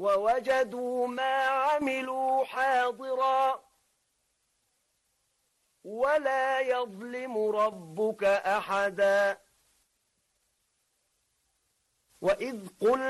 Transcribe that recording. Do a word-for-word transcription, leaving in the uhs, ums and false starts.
ووجدوا ما عملوا حاضرا ولا يظلم ربك أحدا وإذ قلنا